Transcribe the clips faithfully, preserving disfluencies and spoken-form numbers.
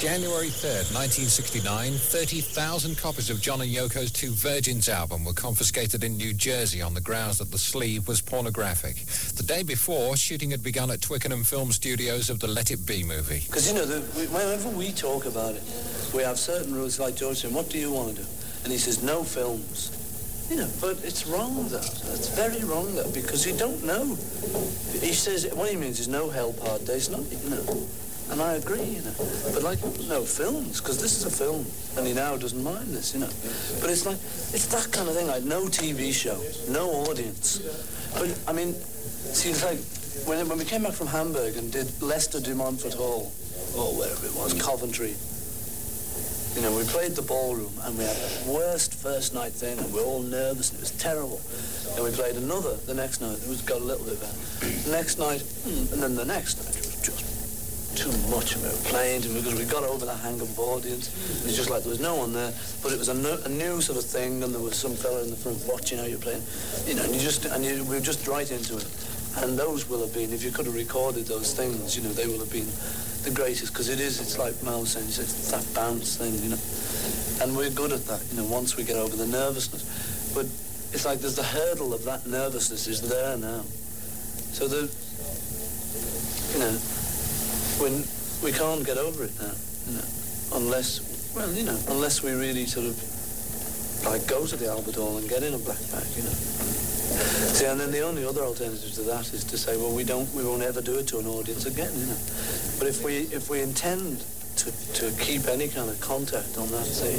January third, nineteen sixty-nine, thirty thousand copies of John and Yoko's Two Virgins album were confiscated in New Jersey on the grounds that the sleeve was pornographic. The day before, shooting had begun at Twickenham Film Studios of the Let It Be movie. Because, you know, the, whenever we talk about it, we have certain rules, like George saying, what do you want to do? And he says, no films. You know, but it's wrong, that. It's very wrong, that, because you don't know. He says, what he means is no help hard days, not, you know. And I agree, you know. But, like, no films, because this is a film, and he now doesn't mind this, you know. But it's like, it's that kind of thing, like no T V show, no audience. But, I mean, see, it's like, when, when we came back from Hamburg and did Leicester de Montfort Hall, or wherever it was, Coventry, you know, we played the ballroom, and we had the worst first night thing, and we were all nervous, and it was terrible. And we played another the next night, it was got a little bit better. The next night, and then the next night, it was just too much of it, playing, because we got over the hang-up audience. It was just like there was no one there, but it was a, no, a new sort of thing, and there was some fella in the front watching how you're playing, you know, and you just, and you, we were just right into it. And those will have been, if you could have recorded those things, you know, they will have been the greatest, because it is, it's like Mal was saying, it's that bounce thing, you know. And we're good at that, you know, once we get over the nervousness. But it's like there's the hurdle of that nervousness is there now. So the, you know, when we can't get over it now, you know, unless, well, you know, unless we really sort of, like, go to the Albert Hall and get in a black bag, you know. See, and then the only other alternative to that is to say, well, we don't, we won't ever do it to an audience again, you know. But if we, if we intend to, to keep any kind of contact on that scene,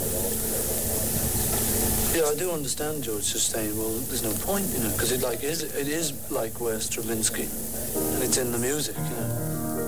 yeah, I do understand George just saying, well, there's no point, you know, because it like is, it is like where Stravinsky, and it's in the music, you know.